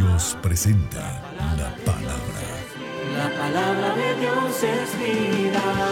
Dios presenta la palabra. La palabra de Dios es vida.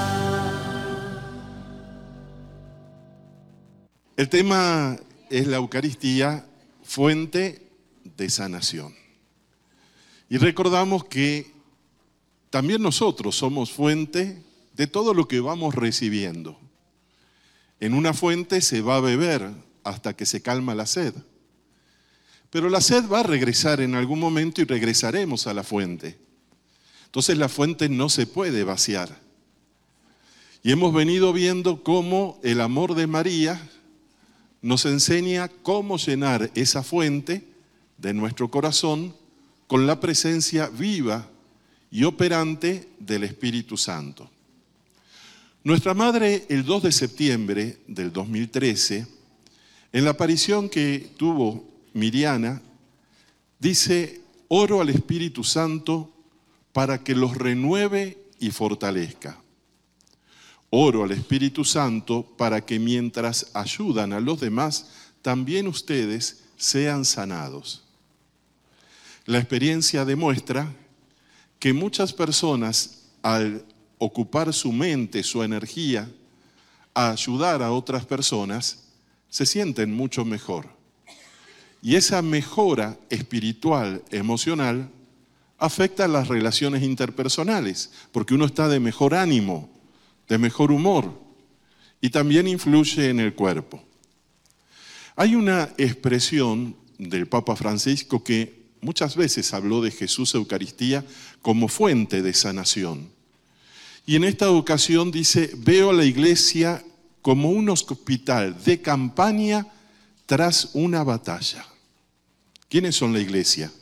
El tema es la Eucaristía, fuente de sanación. Y recordamos que también nosotros somos fuente de todo lo que vamos recibiendo. En una fuente se va a beber hasta que se calma la sed. Pero la sed va a regresar en algún momento y regresaremos a la fuente. Entonces la fuente no se puede vaciar. Y hemos venido viendo cómo el amor de María nos enseña cómo llenar esa fuente de nuestro corazón con la presencia viva y operante del Espíritu Santo. Nuestra madre, el 2 de septiembre del 2013, en la aparición que tuvo Miriana, dice: oro al Espíritu Santo para que los renueve y fortalezca. Oro al Espíritu Santo para que mientras ayudan a los demás, también ustedes sean sanados. La experiencia demuestra que muchas personas, al ocupar su mente, su energía, a ayudar a otras personas, se sienten mucho mejor. Y esa mejora espiritual, emocional, afecta a las relaciones interpersonales, porque uno está de mejor ánimo, de mejor humor, y también influye en el cuerpo. Hay una expresión del Papa Francisco que muchas veces habló de Jesús Eucaristía como fuente de sanación. Y en esta ocasión dice: veo a la iglesia como un hospital de campaña tras una batalla. ¿Quiénes son la iglesia?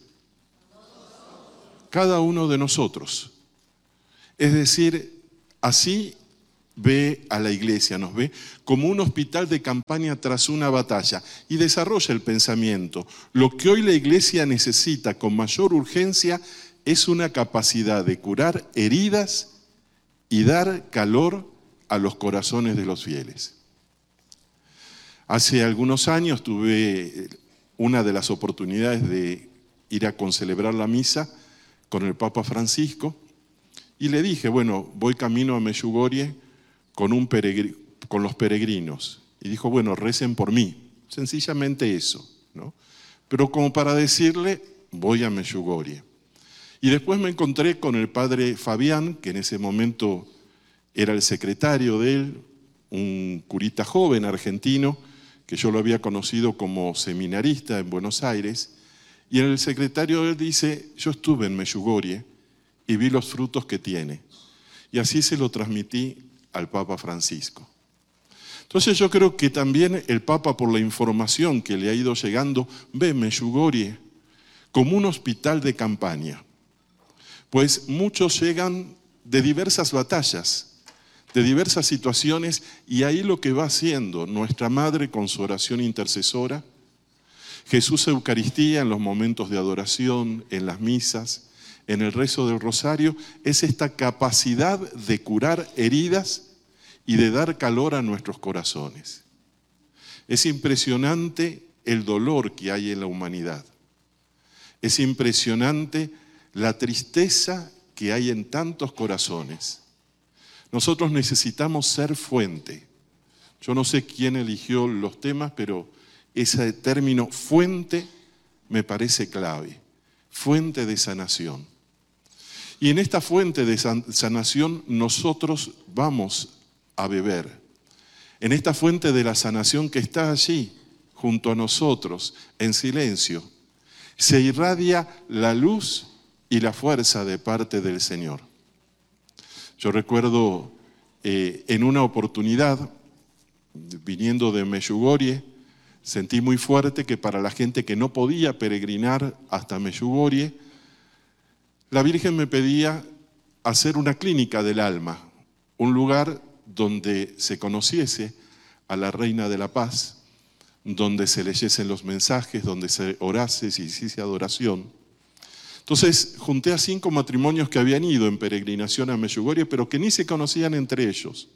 Cada uno de nosotros. Es decir, así ve a la iglesia, nos ve como un hospital de campaña tras una batalla y desarrolla el pensamiento. Lo que hoy la iglesia necesita con mayor urgencia es una capacidad de curar heridas y dar calor a los corazones de los fieles. Hace algunos años tuve una de las oportunidades de ir a concelebrar la misa con el Papa Francisco y le dije: bueno, voy camino a Medjugorje con los peregrinos. Y dijo: bueno, recen por mí. Sencillamente eso, ¿no? Pero como para decirle, voy a Medjugorje. Y después me encontré con el padre Fabián, que en ese momento era el secretario de él, un curita joven argentino, que yo lo había conocido como seminarista en Buenos Aires. Y el secretario de él dice: yo estuve en Medjugorje y vi los frutos que tiene. Y así se lo transmití al Papa Francisco. Entonces yo creo que también el Papa, por la información que le ha ido llegando, ve Medjugorje como un hospital de campaña. Pues muchos llegan de diversas batallas, de diversas situaciones, y ahí lo que va haciendo nuestra Madre con su oración intercesora, Jesús Eucaristía en los momentos de adoración, en las misas, en el rezo del rosario, es esta capacidad de curar heridas y de dar calor a nuestros corazones. Es impresionante el dolor que hay en la humanidad. Es impresionante la tristeza que hay en tantos corazones. Nosotros necesitamos ser fuente. Yo no sé quién eligió los temas, pero ese término fuente me parece clave. Fuente de sanación. Y en esta fuente de sanación nosotros vamos a beber. En esta fuente de la sanación que está allí, junto a nosotros, en silencio, se irradia la luz y la fuerza de parte del Señor. Yo recuerdo en una oportunidad, viniendo de Medjugorje, sentí muy fuerte que para la gente que no podía peregrinar hasta Medjugorje, la Virgen me pedía hacer una clínica del alma, un lugar donde se conociese a la Reina de la Paz, donde se leyesen los mensajes, donde se orase, se hiciese adoración. Entonces junté a 5 matrimonios que habían ido en peregrinación a Medjugorje, pero que ni se conocían entre ellos,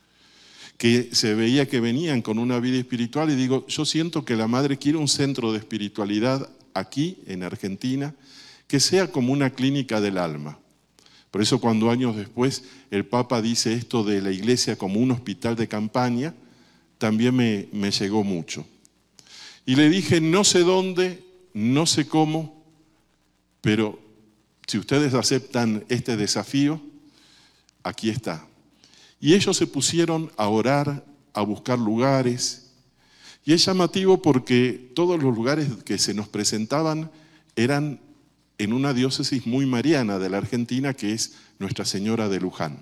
que se veía que venían con una vida espiritual, y digo: yo siento que la Madre quiere un centro de espiritualidad aquí en Argentina, que sea como una clínica del alma. Por eso cuando años después el Papa dice esto de la iglesia como un hospital de campaña, también me llegó mucho. Y le dije, no sé dónde, no sé cómo, pero si ustedes aceptan este desafío, aquí está. Y ellos se pusieron a orar, a buscar lugares. Y es llamativo porque todos los lugares que se nos presentaban eran en una diócesis muy mariana de la Argentina, que es Nuestra Señora de Luján.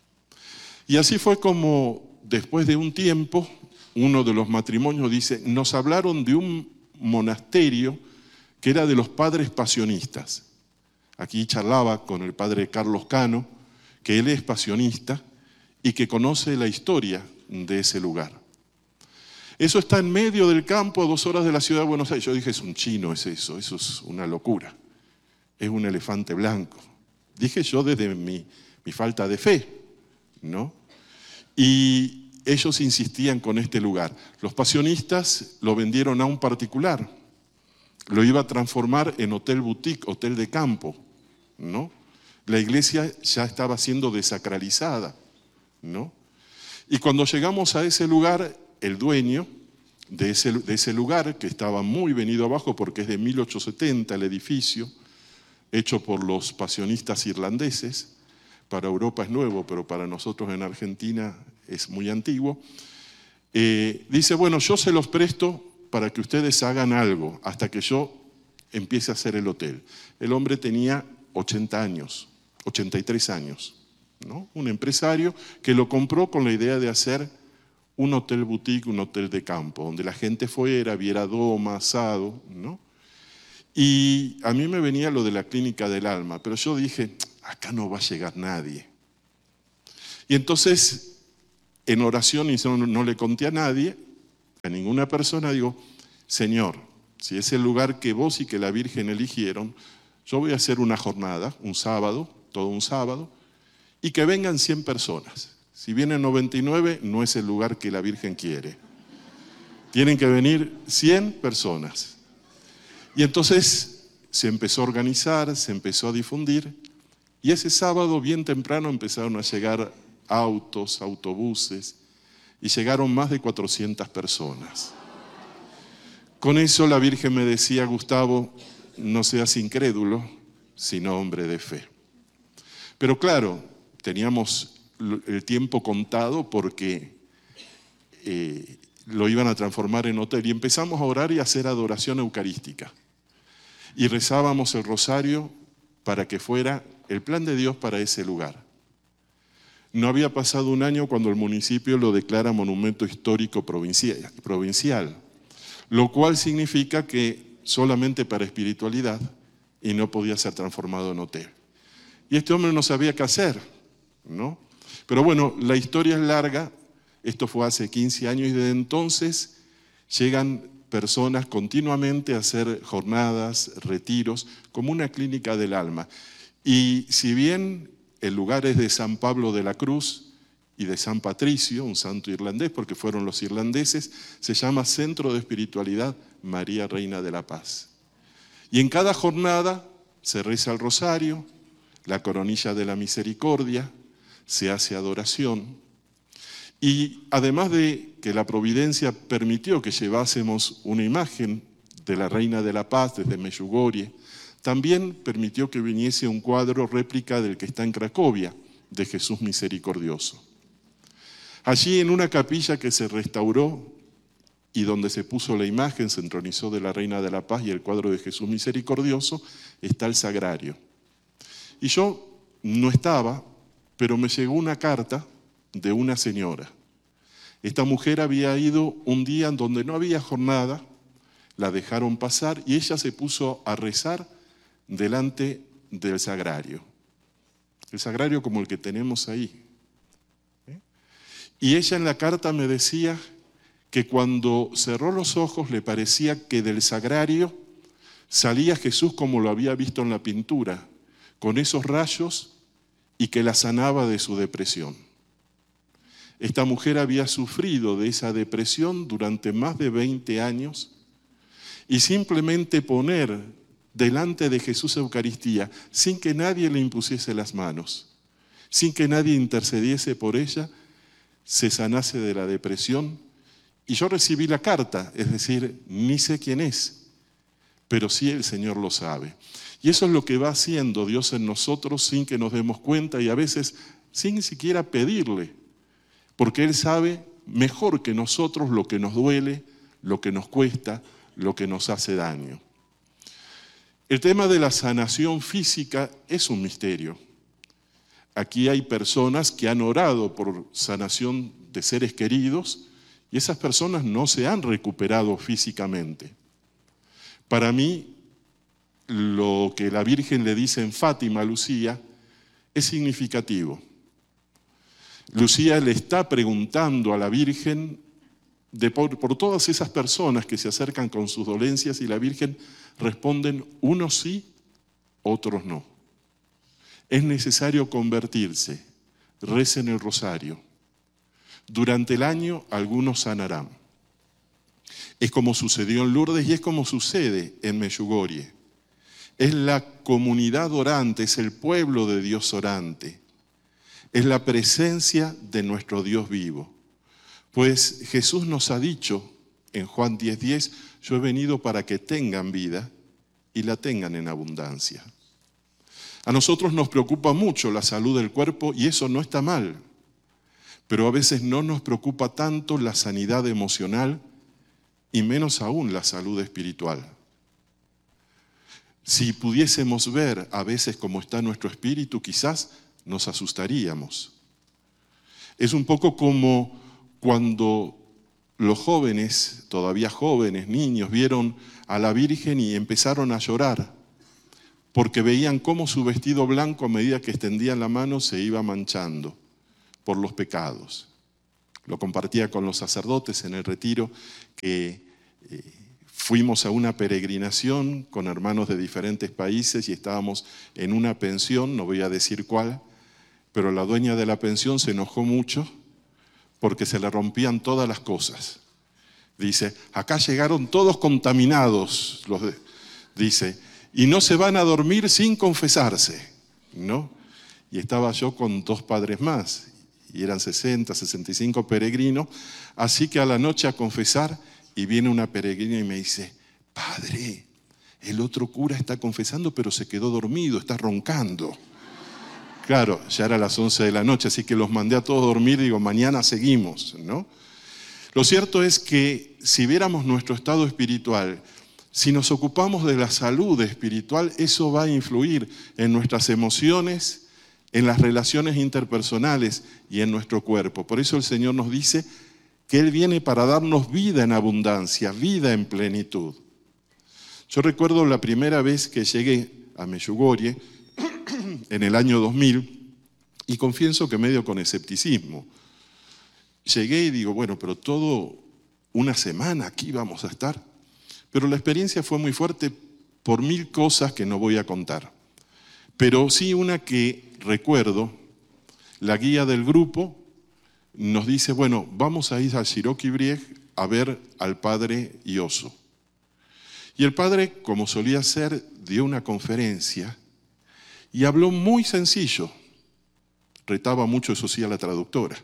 Y así fue como, después de un tiempo, uno de los matrimonios dice, nos hablaron de un monasterio que era de los padres pasionistas. Aquí charlaba con el padre Carlos Cano, que él es pasionista y que conoce la historia de ese lugar. Eso está en medio del campo, a 2 horas de la ciudad de Buenos Aires. Yo dije, es un chino, es eso es una locura. Es un elefante blanco. Dije yo desde mi falta de fe, ¿no? Y ellos insistían con este lugar. Los pasionistas lo vendieron a un particular. Lo iba a transformar en hotel boutique, hotel de campo, ¿no? La iglesia ya estaba siendo desacralizada, ¿no? Y cuando llegamos a ese lugar, el dueño de ese lugar, que estaba muy venido abajo porque es de 1870 el edificio, hecho por los pasionistas irlandeses, para Europa es nuevo, pero para nosotros en Argentina es muy antiguo, dice, bueno, yo se los presto para que ustedes hagan algo, hasta que yo empiece a hacer el hotel. El hombre tenía 80 años, 83 años, ¿no? Un empresario que lo compró con la idea de hacer un hotel boutique, un hotel de campo, donde la gente fuera, viera doma, asado, ¿no? Y a mí me venía lo de la clínica del alma, pero yo dije, acá no va a llegar nadie. Y entonces, en oración, y no le conté a nadie, a ninguna persona, digo, Señor, si es el lugar que vos y que la Virgen eligieron, yo voy a hacer una jornada, un sábado, todo un sábado, y que vengan 100 personas. Si vienen 99, no es el lugar que la Virgen quiere. Tienen que venir 100 personas. Y entonces se empezó a organizar, se empezó a difundir, y ese sábado bien temprano empezaron a llegar autos, autobuses, y llegaron más de 400 personas. Con eso la Virgen me decía, Gustavo, no seas incrédulo, sino hombre de fe. Pero claro, teníamos el tiempo contado porque lo iban a transformar en hotel, y empezamos a orar y a hacer adoración eucarística. Y rezábamos el rosario para que fuera el plan de Dios para ese lugar. No había pasado un año cuando el municipio lo declara monumento histórico provincial, lo cual significa que solamente para espiritualidad, y no podía ser transformado en hotel. Y este hombre no sabía qué hacer, ¿no? Pero bueno, la historia es larga, esto fue hace 15 años y desde entonces llegan personas continuamente a hacer jornadas, retiros, como una clínica del alma. Y si bien el lugar es de San Pablo de la Cruz y de San Patricio, un santo irlandés, porque fueron los irlandeses, se llama Centro de Espiritualidad María Reina de la Paz. Y en cada jornada se reza el rosario, la coronilla de la misericordia, se hace adoración. Y además de que la providencia permitió que llevásemos una imagen de la Reina de la Paz desde Medjugorje, también permitió que viniese un cuadro réplica del que está en Cracovia, de Jesús Misericordioso. Allí en una capilla que se restauró y donde se puso la imagen, se entronizó de la Reina de la Paz y el cuadro de Jesús Misericordioso, está el sagrario. Y yo no estaba, pero me llegó una carta de una señora. Esta mujer había ido un día en donde no había jornada, la dejaron pasar y ella se puso a rezar delante del sagrario. El sagrario como el que tenemos ahí. Y ella en la carta me decía que cuando cerró los ojos le parecía que del sagrario salía Jesús como lo había visto en la pintura, con esos rayos, y que la sanaba de su depresión. Esta mujer había sufrido de esa depresión durante más de 20 años y simplemente poner delante de Jesús Eucaristía, sin que nadie le impusiese las manos, sin que nadie intercediese por ella, se sanase de la depresión. Y yo recibí la carta, es decir, ni sé quién es, pero sí el Señor lo sabe. Y eso es lo que va haciendo Dios en nosotros sin que nos demos cuenta y a veces sin siquiera pedirle, porque Él sabe mejor que nosotros lo que nos duele, lo que nos cuesta, lo que nos hace daño. El tema de la sanación física es un misterio. Aquí hay personas que han orado por sanación de seres queridos y esas personas no se han recuperado físicamente. Para mí, lo que la Virgen le dice en Fátima a Lucía es significativo. Lucía le está preguntando a la Virgen por todas esas personas que se acercan con sus dolencias y la Virgen responden, unos sí, otros no. Es necesario convertirse, recen el rosario. Durante el año algunos sanarán. Es como sucedió en Lourdes y es como sucede en Medjugorje. Es la comunidad orante, es el pueblo de Dios orante. Es la presencia de nuestro Dios vivo. Pues Jesús nos ha dicho en Juan 10:10, yo he venido para que tengan vida y la tengan en abundancia. A nosotros nos preocupa mucho la salud del cuerpo y eso no está mal, pero a veces no nos preocupa tanto la sanidad emocional y menos aún la salud espiritual. Si pudiésemos ver a veces cómo está nuestro espíritu, quizás nos asustaríamos. Es un poco como cuando los jóvenes, todavía jóvenes, niños, vieron a la Virgen y empezaron a llorar porque veían cómo su vestido blanco a medida que extendían la mano se iba manchando por los pecados. Lo compartía con los sacerdotes en el retiro que fuimos a una peregrinación con hermanos de diferentes países y estábamos en una pensión, no voy a decir cuál, pero la dueña de la pensión se enojó mucho porque se le rompían todas las cosas. Dice, acá llegaron todos contaminados, dice, y no se van a dormir sin confesarse, ¿no? Y estaba yo con 2 padres más, y eran 60, 65 peregrinos, así que a la noche a confesar, y viene una peregrina y me dice, padre, el otro cura está confesando, pero se quedó dormido, está roncando. Claro, ya era las 11 de la noche, así que los mandé a todos a dormir, digo, mañana seguimos, ¿no? Lo cierto es que si viéramos nuestro estado espiritual, si nos ocupamos de la salud espiritual, eso va a influir en nuestras emociones, en las relaciones interpersonales y en nuestro cuerpo. Por eso el Señor nos dice que Él viene para darnos vida en abundancia, vida en plenitud. Yo recuerdo la primera vez que llegué a Medjugorje, en el año 2000, y confieso que medio con escepticismo. Llegué y digo, bueno, pero todo una semana aquí vamos a estar. Pero la experiencia fue muy fuerte por 1000 cosas que no voy a contar. Pero sí una que recuerdo, la guía del grupo nos dice, bueno, vamos a ir a Široki a ver al padre Ioso. Y el padre, como solía ser, dio una conferencia y habló muy sencillo. Retaba mucho, eso sí, a la traductora.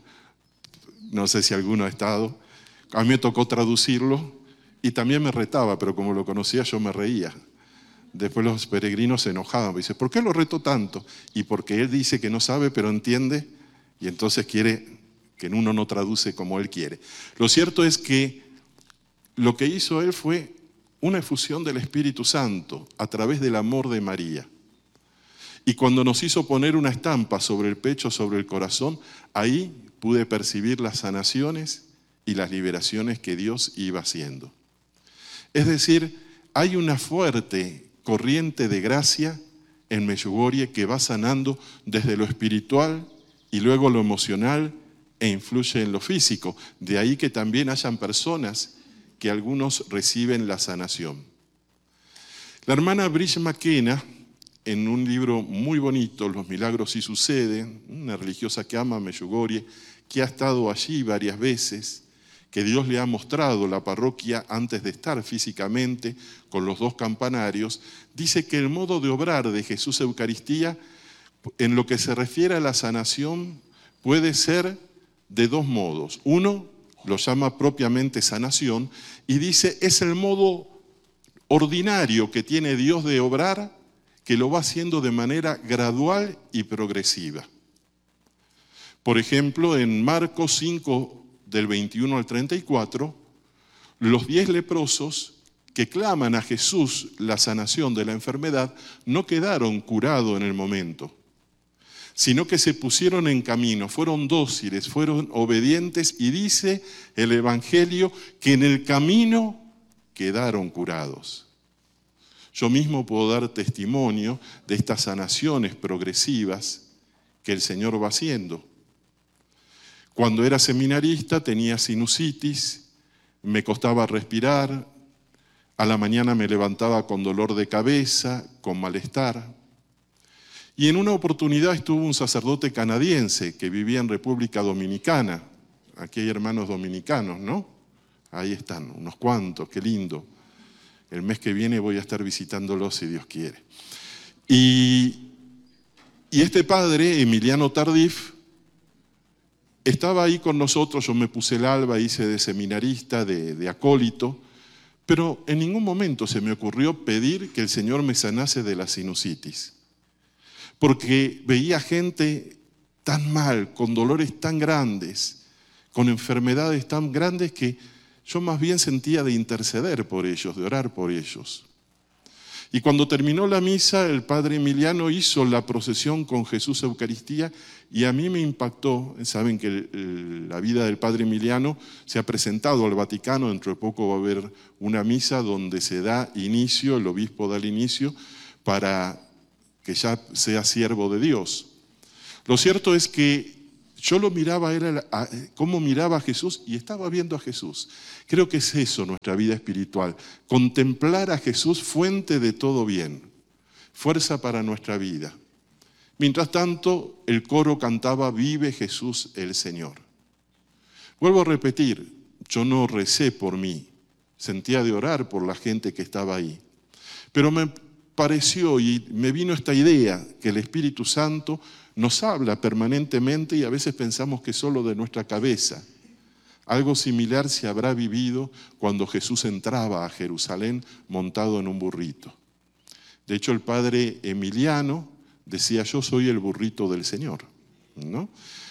No sé si alguno ha estado. A mí me tocó traducirlo y también me retaba, pero como lo conocía yo me reía. Después los peregrinos se enojaban. Me dice, ¿por qué lo reto tanto? Y porque él dice que no sabe, pero entiende, y entonces quiere que uno no traduce como él quiere. Lo cierto es que lo que hizo él fue una efusión del Espíritu Santo a través del amor de María. Y cuando nos hizo poner una estampa sobre el pecho, sobre el corazón, ahí pude percibir las sanaciones y las liberaciones que Dios iba haciendo. Es decir, hay una fuerte corriente de gracia en Medjugorje que va sanando desde lo espiritual y luego lo emocional e influye en lo físico. De ahí que también hayan personas que algunos reciben la sanación. La hermana Brigitte McKenna, en un libro muy bonito, Los milagros sí suceden, una religiosa que ama Medjugorje, que ha estado allí varias veces, que Dios le ha mostrado la parroquia antes de estar físicamente con los 2 campanarios, dice que el modo de obrar de Jesús Eucaristía, en lo que se refiere a la sanación, puede ser de 2 modos. Uno lo llama propiamente sanación y dice, es el modo ordinario que tiene Dios de obrar, que lo va haciendo de manera gradual y progresiva. Por ejemplo, en Marcos 5, del 21 al 34, los 10 leprosos que claman a Jesús la sanación de la enfermedad no quedaron curados en el momento, sino que se pusieron en camino, fueron dóciles, fueron obedientes y dice el Evangelio que en el camino quedaron curados. Yo mismo puedo dar testimonio de estas sanaciones progresivas que el Señor va haciendo. Cuando era seminarista tenía sinusitis, me costaba respirar, a la mañana me levantaba con dolor de cabeza, con malestar. Y en una oportunidad estuvo un sacerdote canadiense que vivía en República Dominicana. Aquí hay hermanos dominicanos, ¿no? Ahí están, unos cuantos, qué lindo. El mes que viene voy a estar visitándolos si Dios quiere. Y este padre, Emiliano Tardif, estaba ahí con nosotros, yo me puse el alba, hice de seminarista, de acólito, pero en ningún momento se me ocurrió pedir que el Señor me sanase de la sinusitis. Porque veía gente tan mal, con dolores tan grandes, con enfermedades tan grandes que yo más bien sentía de interceder por ellos, de orar por ellos. Y cuando terminó la misa, el padre Emiliano hizo la procesión con Jesús Eucaristía y a mí me impactó. Saben que la vida del padre Emiliano se ha presentado al Vaticano, dentro de poco va a haber una misa donde se da inicio, el obispo da el inicio para que ya sea siervo de Dios. Lo cierto es que yo lo miraba, era cómo miraba a Jesús y estaba viendo a Jesús. Creo que es eso nuestra vida espiritual, contemplar a Jesús, fuente de todo bien, fuerza para nuestra vida. Mientras tanto, el coro cantaba, vive Jesús el Señor. Vuelvo a repetir, yo no recé por mí, sentía de orar por la gente que estaba ahí. Pero me pareció y me vino esta idea que el Espíritu Santo nos habla permanentemente y a veces pensamos que solo de nuestra cabeza. Algo similar se habrá vivido cuando Jesús entraba a Jerusalén montado en un burrito. De hecho, el padre Emiliano decía, yo soy el burrito del Señor, ¿no?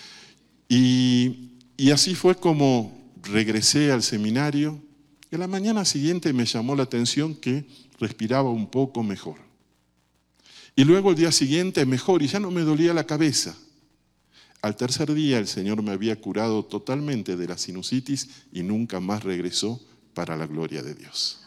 Y así fue como regresé al seminario. Y a la mañana siguiente me llamó la atención que respiraba un poco mejor. Y luego el día siguiente mejor y ya no me dolía la cabeza. Al tercer día el Señor me había curado totalmente de la sinusitis y nunca más regresó, para la gloria de Dios.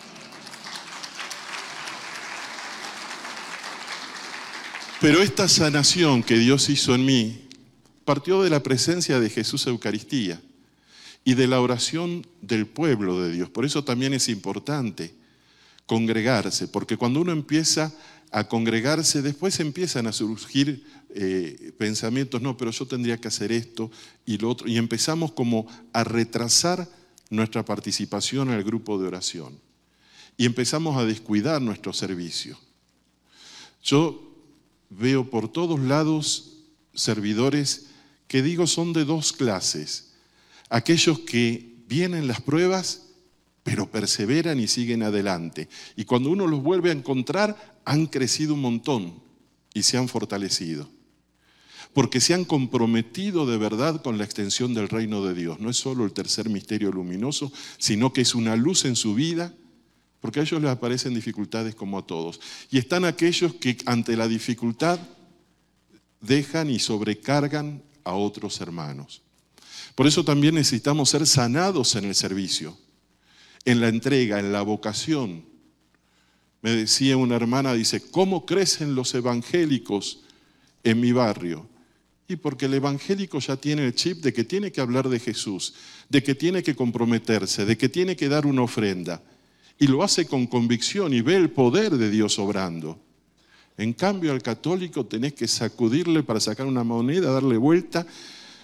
Pero esta sanación que Dios hizo en mí partió de la presencia de Jesús Eucaristía y de la oración del pueblo de Dios. Por eso también es importante congregarse, porque cuando uno empieza a congregarse, después empiezan a surgir pensamientos, no, pero yo tendría que hacer esto y lo otro, y empezamos como a retrasar nuestra participación en el grupo de oración y empezamos a descuidar nuestro servicio. Yo veo por todos lados servidores que digo son de 2 clases, aquellos que vienen las pruebas pero perseveran y siguen adelante. Y cuando uno los vuelve a encontrar, han crecido un montón y se han fortalecido. Porque se han comprometido de verdad con la extensión del reino de Dios. No es solo el tercer misterio luminoso, sino que es una luz en su vida, porque a ellos les aparecen dificultades como a todos. Y están aquellos que ante la dificultad dejan y sobrecargan a otros hermanos. Por eso también necesitamos ser sanados en el servicio, en la entrega, en la vocación. Me decía una hermana, dice, ¿cómo crecen los evangélicos en mi barrio? Y porque el evangélico ya tiene el chip de que tiene que hablar de Jesús, de que tiene que comprometerse, de que tiene que dar una ofrenda. Y lo hace con convicción y ve el poder de Dios obrando. En cambio, al católico tenés que sacudirle para sacar una moneda, darle vuelta.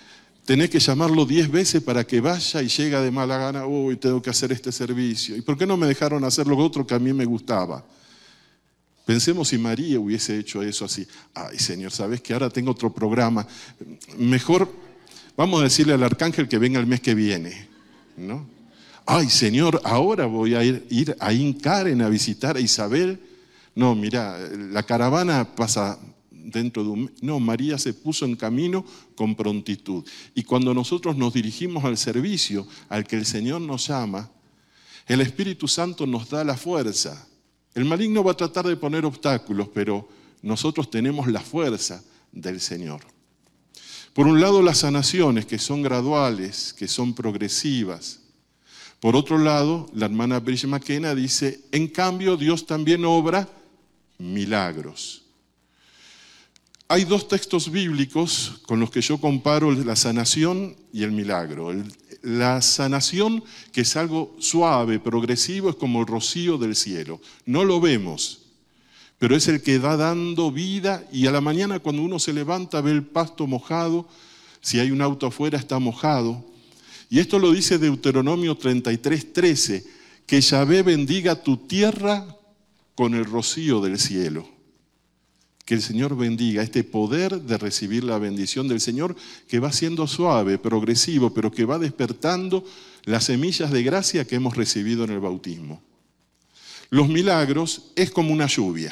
tenés que llamarlo 10 veces para que vaya y llega de mala gana, uy, tengo que hacer este servicio. ¿Y por qué no me dejaron hacer lo otro que a mí me gustaba? Pensemos si María hubiese hecho eso así. Ay, Señor, ¿sabes que ahora tengo otro programa? Mejor vamos a decirle al arcángel que venga el mes que viene, ¿no? Ay, Señor, ahora voy a ir a Incaren a visitar a Isabel. No, mira, la caravana pasa dentro de un mes. No, María se puso en camino con prontitud. Y cuando nosotros nos dirigimos al servicio al que el Señor nos llama, el Espíritu Santo nos da la fuerza. El maligno va a tratar de poner obstáculos, pero nosotros tenemos la fuerza del Señor. Por un lado, las sanaciones, que son graduales, que son progresivas. Por otro lado, la hermana Bridget McKenna dice, en cambio, Dios también obra milagros. Hay 2 textos bíblicos con los que yo comparo la sanación y el milagro. La sanación, que es algo suave, progresivo, es como el rocío del cielo. No lo vemos, pero es el que va dando vida, y a la mañana cuando uno se levanta ve el pasto mojado, si hay un auto afuera está mojado. Y esto lo dice Deuteronomio 33:13, que Yahvé bendiga tu tierra con el rocío del cielo. Que el Señor bendiga este poder de recibir la bendición del Señor, que va siendo suave, progresivo, pero que va despertando las semillas de gracia que hemos recibido en el bautismo. Los milagros es como una lluvia.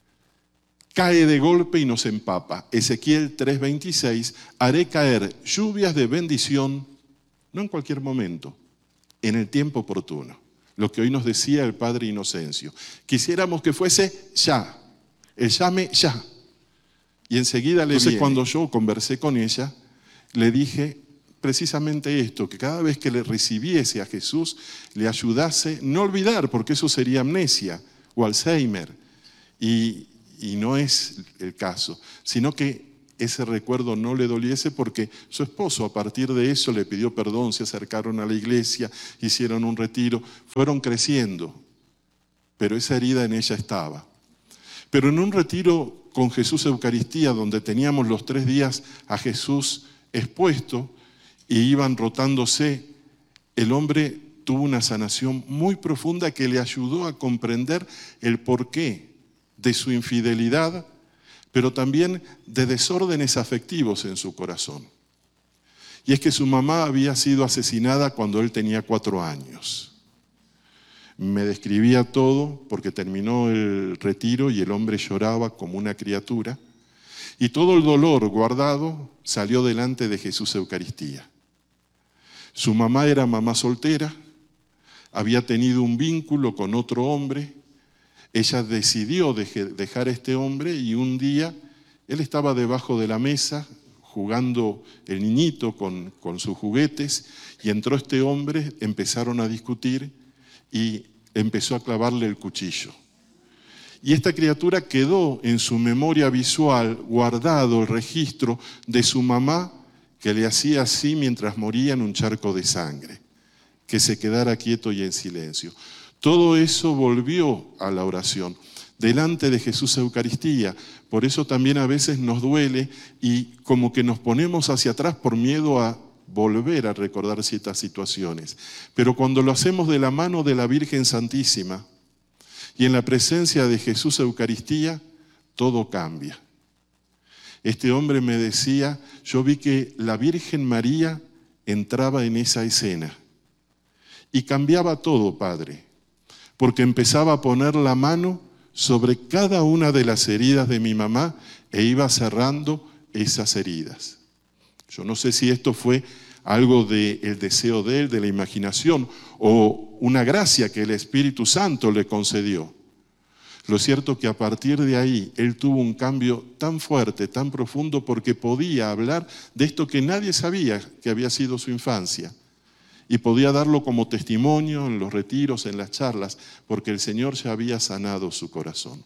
Cae de golpe y nos empapa. Ezequiel 3:26, haré caer lluvias de bendición, no en cualquier momento, en el tiempo oportuno. Lo que hoy nos decía el Padre Inocencio. Quisiéramos que fuese ya, el llame ya. Y enseguida le dije, cuando yo conversé con ella, le dije precisamente esto, que cada vez que le recibiese a Jesús, le ayudase, no olvidar, porque eso sería amnesia o Alzheimer. Y no es el caso, sino que ese recuerdo no le doliese, porque su esposo a partir de eso le pidió perdón, se acercaron a la iglesia, hicieron un retiro, fueron creciendo, pero esa herida en ella estaba. Pero en un retiro con Jesús Eucaristía, donde teníamos los 3 días a Jesús expuesto y iban rotándose, el hombre tuvo una sanación muy profunda que le ayudó a comprender el porqué de su infidelidad, pero también de desórdenes afectivos en su corazón. Y es que su mamá había sido asesinada cuando él tenía 4 años. Me describía todo porque terminó el retiro y el hombre lloraba como una criatura. Y todo el dolor guardado salió delante de Jesús Eucaristía. Su mamá era mamá soltera, había tenido un vínculo con otro hombre. Ella decidió dejar a este hombre y un día él estaba debajo de la mesa jugando el niñito con sus juguetes y entró este hombre, empezaron a discutir y empezó a clavarle el cuchillo. Y esta criatura quedó en su memoria visual guardado el registro de su mamá que le hacía así mientras moría en un charco de sangre, que se quedara quieto y en silencio. Todo eso volvió a la oración, delante de Jesús Eucaristía. Por eso también a veces nos duele y como que nos ponemos hacia atrás por miedo a volver a recordar ciertas situaciones. Pero cuando lo hacemos de la mano de la Virgen Santísima y en la presencia de Jesús Eucaristía, todo cambia. Este hombre me decía, yo vi que la Virgen María entraba en esa escena y cambiaba todo, Padre, porque empezaba a poner la mano sobre cada una de las heridas de mi mamá e iba cerrando esas heridas. Yo no sé si esto fue algo del deseo de él, de la imaginación, o una gracia que el Espíritu Santo le concedió. Lo cierto es que a partir de ahí él tuvo un cambio tan fuerte, tan profundo, porque podía hablar de esto que nadie sabía que había sido su infancia. Y podía darlo como testimonio en los retiros, en las charlas, porque el Señor ya había sanado su corazón.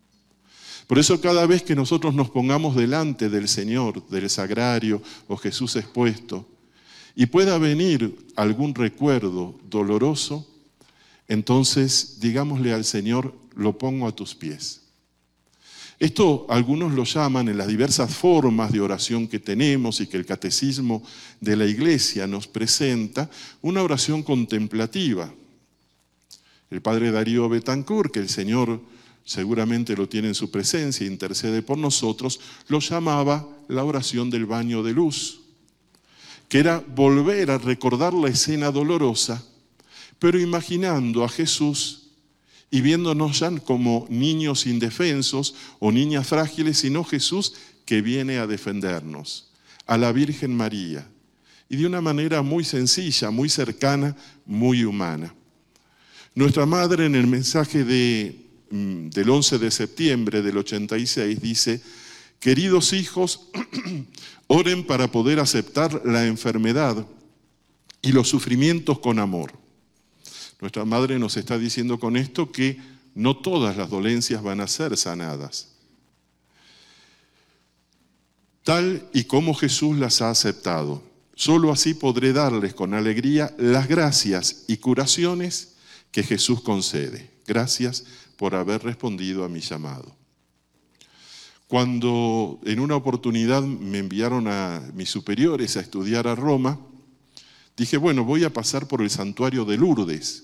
Por eso cada vez que nosotros nos pongamos delante del Señor, del sagrario o Jesús expuesto, y pueda venir algún recuerdo doloroso, entonces digámosle al Señor, lo pongo a tus pies. Esto algunos lo llaman, en las diversas formas de oración que tenemos y que el catecismo de la Iglesia nos presenta, una oración contemplativa. El padre Darío Betancourt, que el Señor seguramente lo tiene en su presencia e intercede por nosotros, lo llamaba la oración del baño de luz, que era volver a recordar la escena dolorosa, pero imaginando a Jesús y viéndonos ya como niños indefensos o niñas frágiles, sino Jesús que viene a defendernos, a la Virgen María, y de una manera muy sencilla, muy cercana, muy humana. Nuestra madre en el mensaje del 11 de septiembre del 86 dice: queridos hijos, oren para poder aceptar la enfermedad y los sufrimientos con amor. Nuestra madre nos está diciendo con esto que no todas las dolencias van a ser sanadas, tal y como Jesús las ha aceptado. Solo así podré darles con alegría las gracias y curaciones que Jesús concede. Gracias por haber respondido a mi llamado. Cuando en una oportunidad me enviaron a mis superiores a estudiar a Roma, dije, bueno, voy a pasar por el santuario de Lourdes.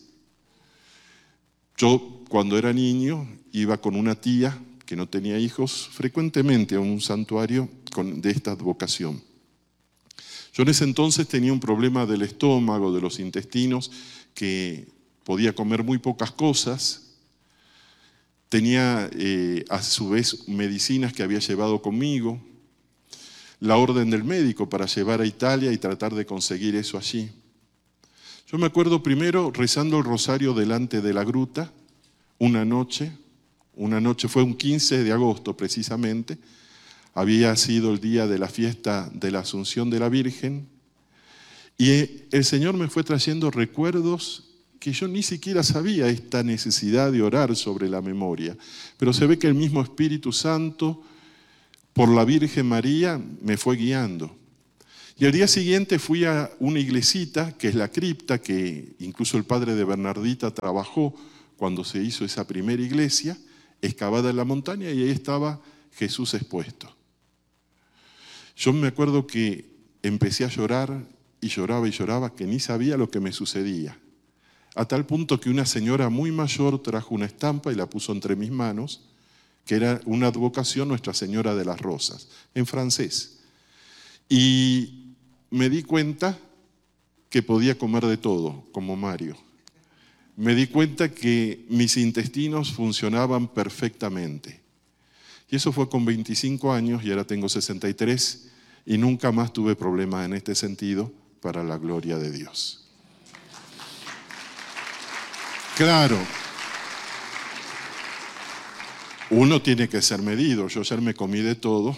Yo, cuando era niño, iba con una tía que no tenía hijos frecuentemente a un santuario de esta advocación. Yo en ese entonces tenía un problema del estómago, de los intestinos, que podía comer muy pocas cosas. Tenía a su vez medicinas que había llevado conmigo, la orden del médico para llevar a Italia y tratar de conseguir eso allí. Yo me acuerdo primero rezando el rosario delante de la gruta, una noche fue un 15 de agosto precisamente, había sido el día de la fiesta de la Asunción de la Virgen, y el Señor me fue trayendo recuerdos que yo ni siquiera sabía esta necesidad de orar sobre la memoria, pero se ve que el mismo Espíritu Santo, por la Virgen María, me fue guiando. Y al día siguiente fui a una iglesita, que es la cripta, que incluso el padre de Bernardita trabajó cuando se hizo esa primera iglesia, excavada en la montaña, y ahí estaba Jesús expuesto. Yo me acuerdo que empecé a llorar y lloraba y lloraba, que ni sabía lo que me sucedía. A tal punto que una señora muy mayor trajo una estampa y la puso entre mis manos, que era una advocación Nuestra Señora de las Rosas, en francés. Y me di cuenta que podía comer de todo, como Mario. Me di cuenta que mis intestinos funcionaban perfectamente. Y eso fue con 25 años y ahora tengo 63 y nunca más tuve problemas en este sentido, para la gloria de Dios. Claro, uno tiene que ser medido. Yo ayer me comí de todo.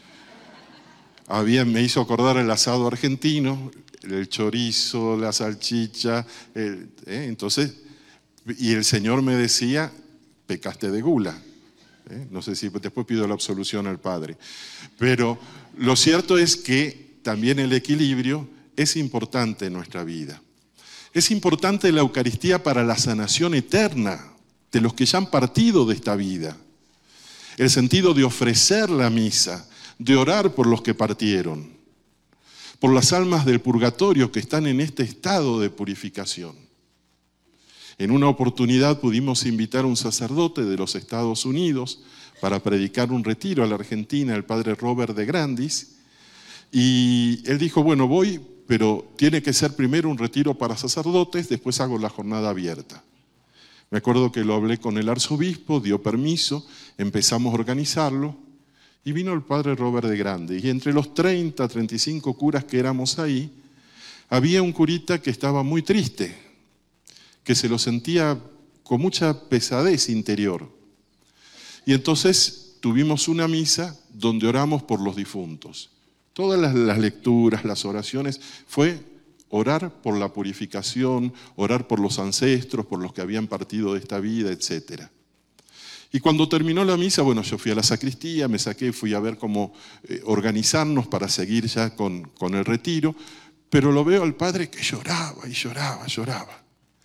Me hizo acordar el asado argentino, el chorizo, la salchicha. Entonces, y el Señor me decía, pecaste de gula. No sé si después pido la absolución al Padre. Pero lo cierto es que también el equilibrio es importante en nuestra vida. Es importante la Eucaristía para la sanación eterna de los que ya han partido de esta vida. El sentido de ofrecer la misa, de orar por los que partieron, por las almas del purgatorio que están en este estado de purificación. En una oportunidad pudimos invitar a un sacerdote de los Estados Unidos para predicar un retiro a la Argentina, el padre Robert de Grandis, y él dijo, bueno, voy, pero tiene que ser primero un retiro para sacerdotes, después hago la jornada abierta. Me acuerdo que lo hablé con el arzobispo, dio permiso, empezamos a organizarlo, y vino el padre Robert de Grandis, y entre los 30, 35 curas que éramos ahí, había un curita que estaba muy triste, que se lo sentía con mucha pesadez interior. Y entonces tuvimos una misa donde oramos por los difuntos. Todas las lecturas, las oraciones, fue orar por la purificación, orar por los ancestros, por los que habían partido de esta vida, etc. Y cuando terminó la misa, bueno, yo fui a la sacristía, me saqué, fui a ver cómo organizarnos para seguir ya con el retiro, pero lo veo al padre que lloraba y lloraba, lloraba.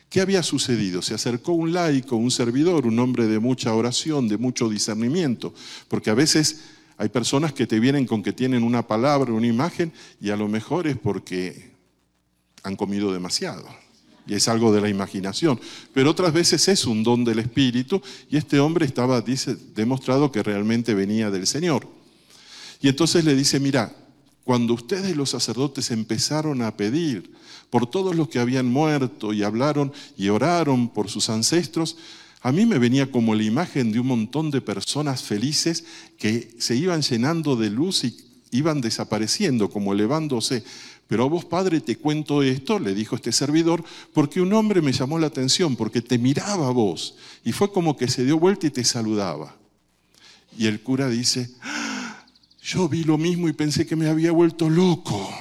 ¿Qué había sucedido? Se acercó un laico, un servidor, un hombre de mucha oración, de mucho discernimiento, porque a veces hay personas que te vienen con que tienen una palabra, una imagen, y a lo mejor es porque han comido demasiado. Y es algo de la imaginación. Pero otras veces es un don del Espíritu, y este hombre estaba, dice, demostrado que realmente venía del Señor. Y entonces le dice, mira, cuando ustedes los sacerdotes empezaron a pedir por todos los que habían muerto y hablaron y oraron por sus ancestros, a mí me venía como la imagen de un montón de personas felices que se iban llenando de luz y iban desapareciendo, como elevándose. Pero a vos, Padre, te cuento esto, le dijo este servidor, porque un hombre me llamó la atención, porque te miraba a vos, y fue como que se dio vuelta y te saludaba. Y el cura dice, yo vi lo mismo y pensé que me había vuelto loco.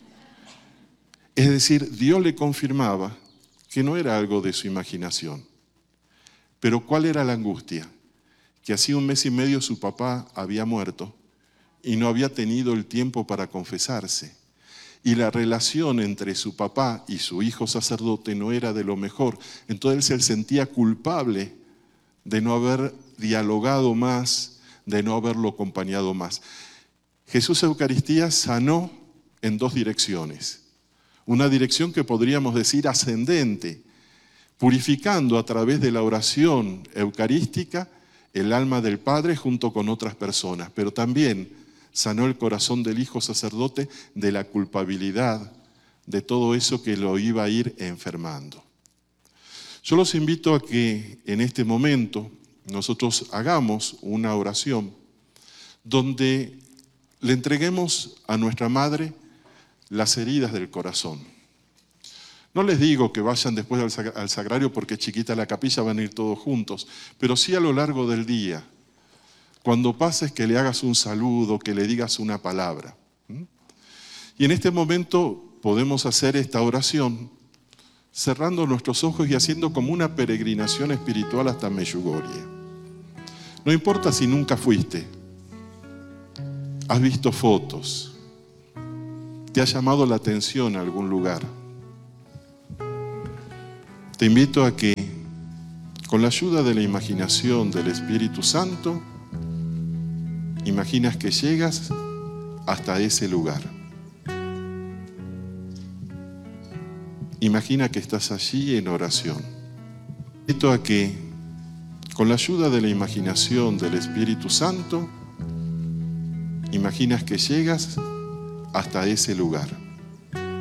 Es decir, Dios le confirmaba que no era algo de su imaginación. Pero ¿cuál era la angustia? Que hacía 1 mes y medio su papá había muerto y no había tenido el tiempo para confesarse. Y la relación entre su papá y su hijo sacerdote no era de lo mejor. Entonces él se sentía culpable de no haber dialogado más, de no haberlo acompañado más. Jesús Eucaristía sanó en 2 direcciones. Una dirección que podríamos decir ascendente, purificando a través de la oración eucarística el alma del Padre junto con otras personas, pero también sanó el corazón del hijo sacerdote de la culpabilidad de todo eso que lo iba a ir enfermando. Yo los invito a que en este momento nosotros hagamos una oración donde le entreguemos a nuestra Madre las heridas del corazón. No les digo que vayan después al sagrario porque es chiquita la capilla, van a ir todos juntos, pero sí a lo largo del día. Cuando pases, que le hagas un saludo, que le digas una palabra. Y en este momento podemos hacer esta oración cerrando nuestros ojos y haciendo como una peregrinación espiritual hasta Medjugorje. No importa si nunca fuiste, has visto fotos, te ha llamado la atención a algún lugar. Te invito a que, con la ayuda de la imaginación del Espíritu Santo, imaginas que llegas hasta ese lugar. Imagina que estás allí en oración. Te invito a que, con la ayuda de la imaginación del Espíritu Santo, imaginas que llegas hasta ese lugar.